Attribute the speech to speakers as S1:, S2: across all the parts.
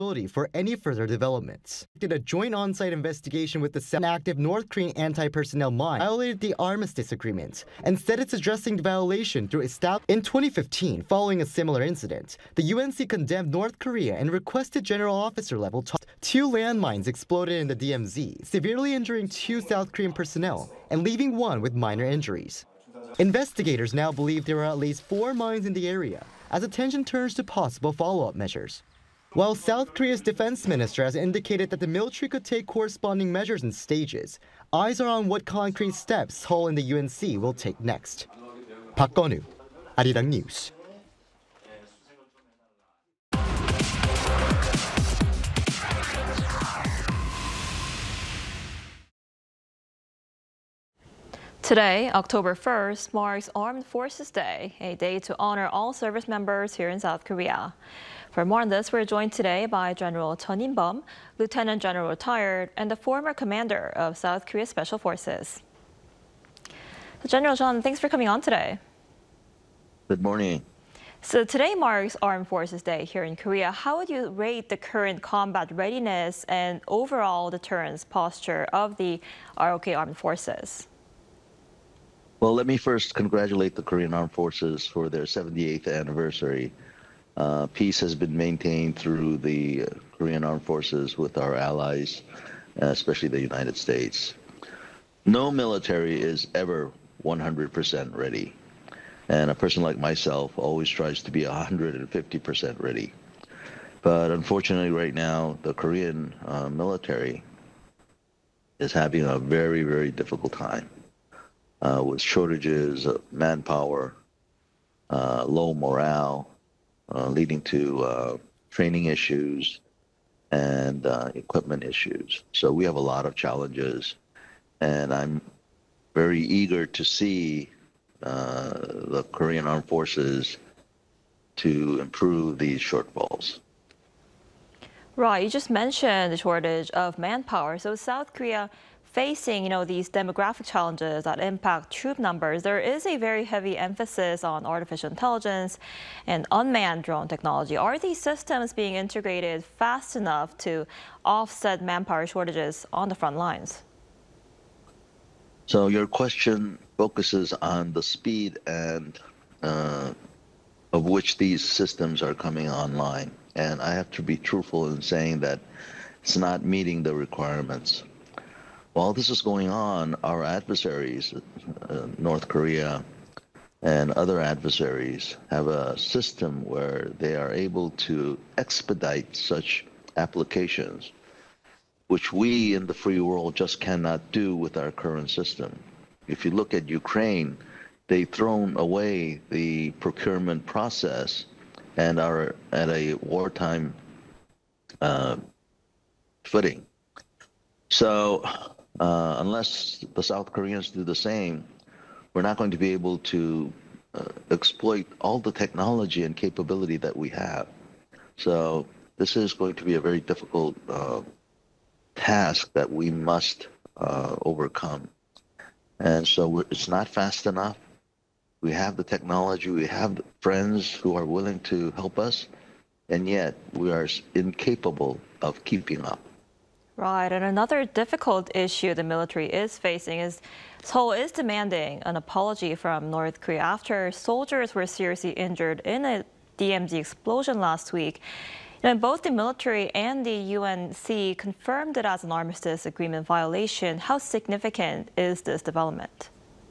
S1: for any further developments. Did a joint on-site investigation with the active North Korean anti-personnel mine violated the armistice agreement and said it's addressing the violation through In 2015, following a similar incident, the UNC condemned North Korea and requested general officer level talks. 2 landmines exploded in the DMZ, severely injuring 2 South Korean personnel and leaving 1 with minor injuries. Investigators now believe there are at least 4 mines in the area, as attention turns to possible follow-up measures. While South Korea's defense minister has indicated that the military could take corresponding measures in stages, eyes are on what concrete steps Seoul and the UNC will take next. Park Gun-woo, Arirang News.
S2: Today, October 1st, marks Armed Forces Day, a day to honor all service members here in South Korea. For more on this, we're joined today by General Chun In-bum, Lieutenant General retired and the former commander of South Korea Special Forces. General Chun, thanks for coming on today.
S3: Good morning.
S2: So today marks Armed Forces Day here in Korea. How would you rate the current combat readiness and overall deterrence posture of the ROK Armed Forces?
S3: Well, let me first congratulate the Korean Armed Forces for their 78th anniversary. Peace has been maintained through the Korean Armed Forces with our allies, especially the United States. No military is ever 100% ready. And a person like myself always tries to be 150% ready. But unfortunately right now, the Korean military is having a very, very difficult time with shortages of manpower, low morale, leading to training issues and equipment issues. So we have a lot of challenges, and I'm very eager to see the Korean Armed Forces to improve these shortfalls.
S2: Right, you just mentioned the shortage of manpower. So South Korea facing, these demographic challenges that impact troop numbers, there is a very heavy emphasis on artificial intelligence and unmanned drone technology. Are these systems being integrated fast enough to offset manpower shortages on the front lines?
S3: So your question focuses on the speed and of which these systems are coming online. And I have to be truthful in saying that it's not meeting the requirements. While this is going on, our adversaries, North Korea and other adversaries, have a system where they are able to expedite such applications, which we in the free world just cannot do with our current system. If you look at Ukraine, they've thrown away the procurement process and are at a wartime footing. So unless the South Koreans do the same, we're not going to be able to exploit all the technology and capability that we have. So this is going to be a very difficult task that we must overcome. And so it's not fast enough. We have the technology, we have friends who are willing to help us, and yet we are incapable of keeping up.
S2: Right, and another difficult issue the military is facing is Seoul is demanding an apology from North Korea after soldiers were seriously injured in a DMZ explosion last week. And both the military and the UNC confirmed it as an armistice agreement violation. How significant is this development?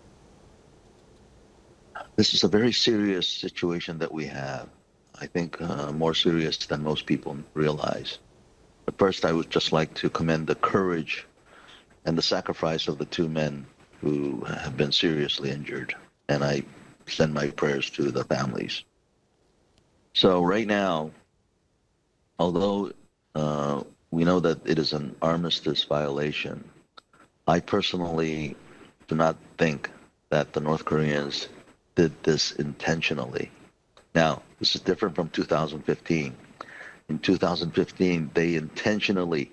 S3: This is a very serious situation that we have. I think more serious than most people realize. But first, I would just like to commend the courage and the sacrifice of the 2 men who have been seriously injured. And I send my prayers to the families. So right now, although we know that it is an armistice violation, I personally do not think that the North Koreans did this intentionally. Now, this is different from 2015. In 2015, they intentionally